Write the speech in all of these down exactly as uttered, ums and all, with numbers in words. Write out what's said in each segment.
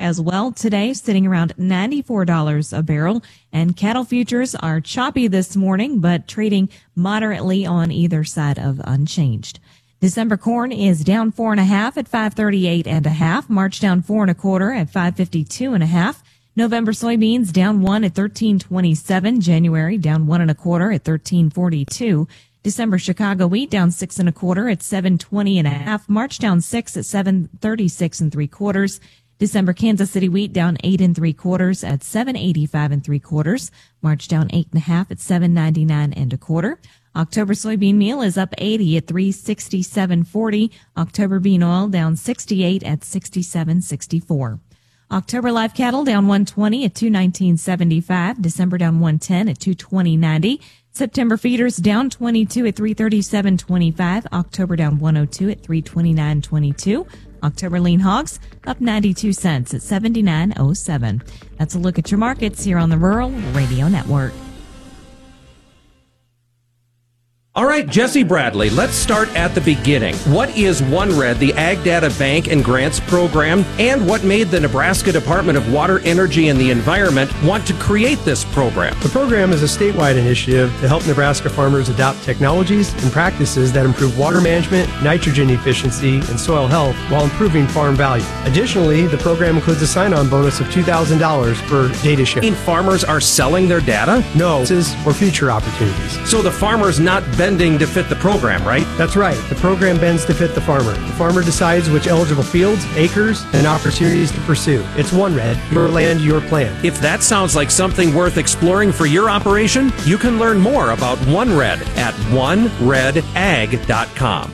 as well today, sitting around ninety-four dollars a barrel. And cattle futures are choppy this morning, but trading moderately on either side of unchanged. December corn is down four and a half at five thirty-eight and a half. March down four and a quarter at five fifty-two and a half. November soybeans down one at thirteen twenty-seven. January down one and a quarter at thirteen forty-two. December Chicago wheat down six and a quarter at seven twenty and a half. March down six at seven thirty-six and three quarters. December Kansas City wheat down eight and three quarters at seven eighty-five and three quarters. March down eight and a half at seven ninety-nine and a quarter. October soybean meal is up eighty at three sixty-seven forty. October bean oil down sixty-eight at sixty-seven sixty-four. October live cattle down one twenty at two nineteen seventy-five. December down one ten at two twenty ninety. September feeders down twenty-two at three thirty-seven twenty-five. October down one oh two at three twenty-nine twenty-two. October lean hogs up ninety-two cents at seventy-nine oh seven. That's a look at your markets here on the Rural Radio Network. All right, Jesse Bradley, let's start at the beginning. What is OneRed, the Ag Data Bank and Grants Program, and what made the Nebraska Department of Water, Energy, and the Environment want to create this program? The program is a statewide initiative to help Nebraska farmers adopt technologies and practices that improve water management, nitrogen efficiency, and soil health while improving farm value. Additionally, the program includes a sign-on bonus of two thousand dollars for data sharing. Farmers are selling their data? No, this is for future opportunities. So the farmer's not bending to fit the program, right? That's right. The program bends to fit the farmer. The farmer decides which eligible fields, acres, and opportunities to pursue. It's OneRed, your land, your plan. If that sounds like something worth exploring for your operation, you can learn more about OneRed at one red ag dot com.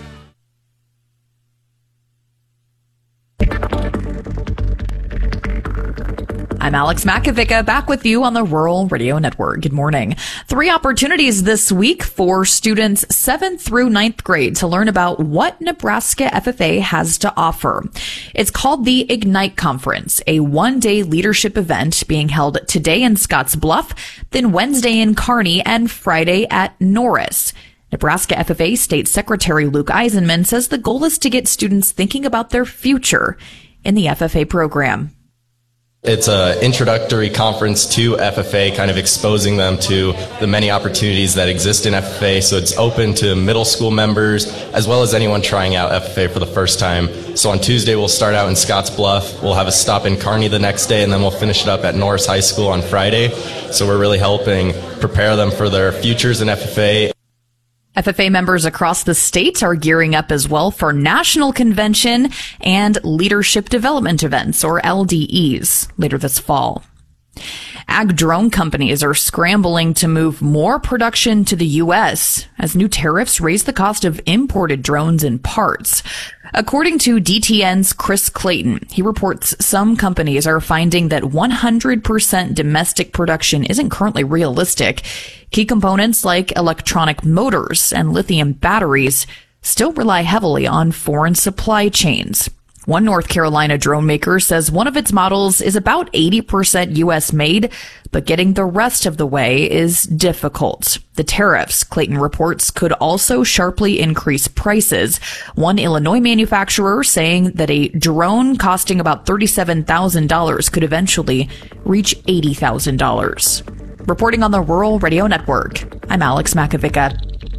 I'm Alex Makovica, back with you on the Rural Radio Network. Good morning. Three opportunities this week for students seventh through ninth grade to learn about what Nebraska F F A has to offer. It's called the Ignite Conference, a one-day leadership event being held today in Scotts Bluff, then Wednesday in Kearney, and Friday at Norris. Nebraska F F A State Secretary Luke Eisenman says the goal is to get students thinking about their future in the F F A program. It's an introductory conference to F F A, kind of exposing them to the many opportunities that exist in F F A. So it's open to middle school members as well as anyone trying out F F A for the first time. So on Tuesday, we'll start out in Scotts Bluff. We'll have a stop in Kearney the next day, and then we'll finish it up at Norris High School on Friday. So we're really helping prepare them for their futures in F F A. F F A members across the state are gearing up as well for national convention and leadership development events, or L D Es, later this fall. Ag drone companies are scrambling to move more production to the U S as new tariffs raise the cost of imported drones and parts. According to D T N's Chris Clayton, he reports some companies are finding that one hundred percent domestic production isn't currently realistic. Key components like electronic motors and lithium batteries still rely heavily on foreign supply chains. One North Carolina drone maker says one of its models is about eighty percent U S made, but getting the rest of the way is difficult. The tariffs, Clayton reports, could also sharply increase prices. One Illinois manufacturer saying that a drone costing about thirty-seven thousand dollars could eventually reach eighty thousand dollars. Reporting on the Rural Radio Network, I'm Alex Makovica.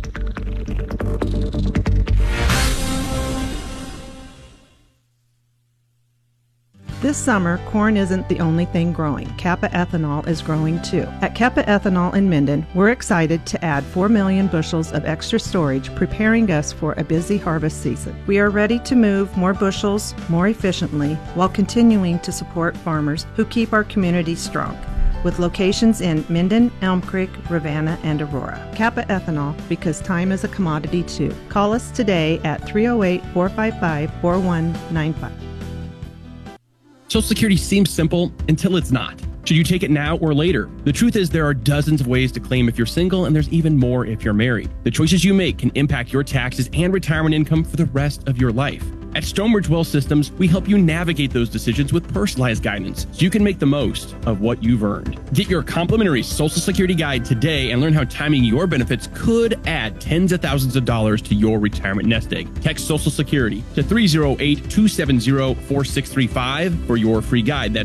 This summer, corn isn't the only thing growing. Kappa Ethanol is growing too. At Kappa Ethanol in Minden, we're excited to add four million bushels of extra storage, preparing us for a busy harvest season. We are ready to move more bushels more efficiently while continuing to support farmers who keep our community strong. With locations in Minden, Elm Creek, Ravenna, and Aurora. Kappa Ethanol, because time is a commodity too. Call us today at three oh eight, four five five, four one nine five. Social Security seems simple until it's not. Should you take it now or later? The truth is there are dozens of ways to claim if you're single, and there's even more if you're married. The choices you make can impact your taxes and retirement income for the rest of your life. At Stonebridge Wealth Systems, we help you navigate those decisions with personalized guidance so you can make the most of what you've earned. Get your complimentary Social Security guide today and learn how timing your benefits could add tens of thousands of dollars to your retirement nest egg. Text Social Security to three oh eight, two seven zero, four six three five for your free guide. That's